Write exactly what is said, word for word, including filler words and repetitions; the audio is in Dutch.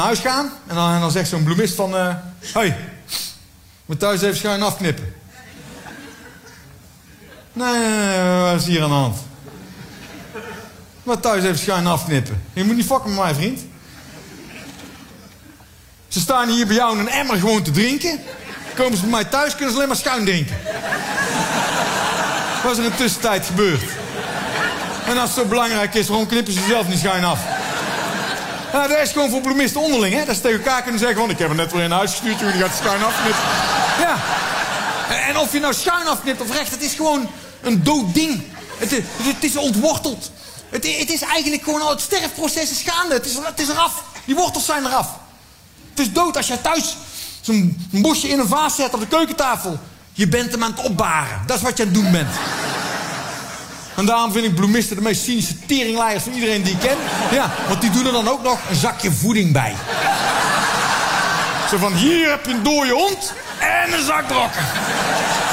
naar huis gaan. En dan, en dan zegt zo'n bloemist van... Hé, uh, hey, moet thuis even schuin afknippen. Nee, nee, nee, wat is hier aan de hand? Wat thuis even schuin afknippen. Je moet niet fokken met mij, vriend. Ze staan hier bij jou in een emmer gewoon te drinken. Komen ze bij mij thuis, kunnen ze alleen maar schuin drinken. Wat is er in de tussentijd gebeurd? En als het zo belangrijk is, waarom knippen ze zelf niet schuin af? Ja, dat is gewoon voor bloemisten onderling, hè. Dat ze tegen elkaar kunnen zeggen van... ik heb hem net weer in huis gestuurd, jongen, die gaat schuin afknippen. Ja. En of je nou schuin afknipt of recht, het is gewoon een dood ding. Het is, het is ontworteld. Het, het is eigenlijk gewoon al het sterfproces is gaande. Het is, het is eraf. Die wortels zijn eraf. Het is dood als jij thuis zo'n bosje in een vaas zet op de keukentafel. Je bent hem aan het opbaren. Dat is wat je aan het doen bent. En daarom vind ik bloemisten de meest cynische teringleiers van iedereen die ik ken. Ja, want die doen er dan ook nog een zakje voeding bij. Zo van, hier heb je een dode hond en een zak brokken.